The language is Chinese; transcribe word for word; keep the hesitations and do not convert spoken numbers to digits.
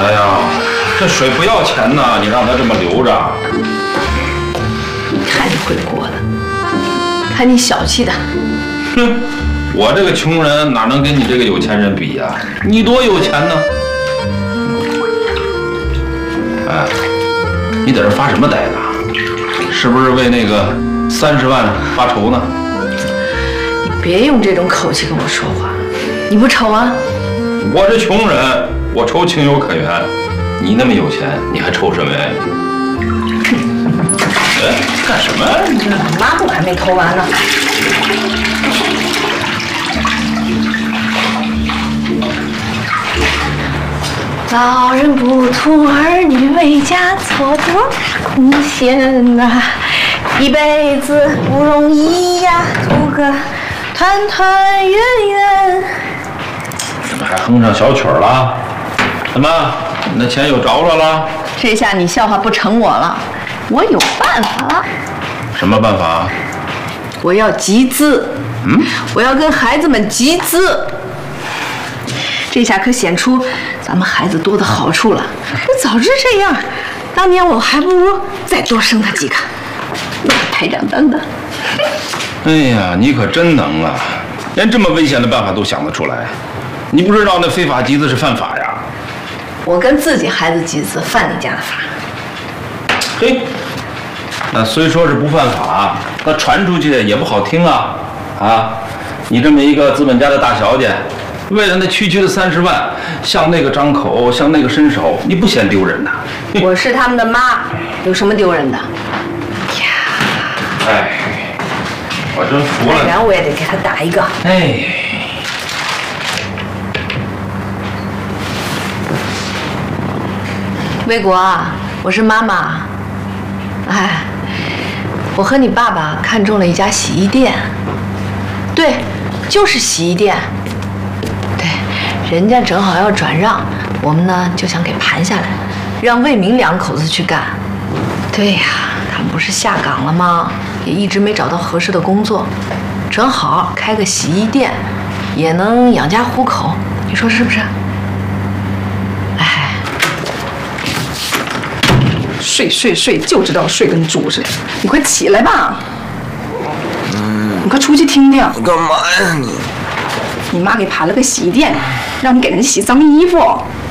哎呀，这水不要钱呢，你让他这么留着。 看你会过的，看你小气的。 哼，我这个穷人哪能跟你这个有钱人比呀？你多有钱呢？哎，你在这发什么呆呢？是不是为那个三十万发愁呢？ 你别用这种口气跟我说话，你不愁啊？ 我这穷人，我愁情有可原。你那么有钱，你还愁什么呀？哎，干什么？ 抹布还没投完呢。老人不图儿女为家做多大贡献呐，一辈子不容易呀，图个团团圆圆。 怎么还哼上小曲儿了？怎么，你的钱又着落了？ 这下你笑话不成我了，我有办法了。 什么办法？ 我要集资，嗯，我要跟孩子们集资。这下可显出咱们孩子多的好处了。我早知这样，当年我还不如再多生他几个，那个台长当的。 哎呀，你可真能啊，连这么危险的办法都想得出来。你不知道那非法集资是犯法呀？ 我跟自己孩子集资犯你家的法。 嘿，那虽说是不犯法，那传出去也不好听啊！啊，你这么一个资本家的大小姐，为了那区区的三十万，向那个张口，向那个伸手，你不嫌丢人呐？ 我是他们的妈，有什么丢人的？呀， 哎，我真服了。 不然我也得给他打一个。 哎。 魏国，我是妈妈。哎，我和你爸爸看中了一家洗衣店，对，就是洗衣店。对，人家正好要转让，我们呢就想给盘下来，让魏明两口子去干。对呀，他们不是下岗了吗？也一直没找到合适的工作，正好开个洗衣店，也能养家糊口，你说是不是？ 睡睡睡，就知道睡跟猪似的。你快起来吧，嗯，你快出去听听。 干嘛呀你？ 你妈给盘了个洗衣店，让你给人洗脏衣服。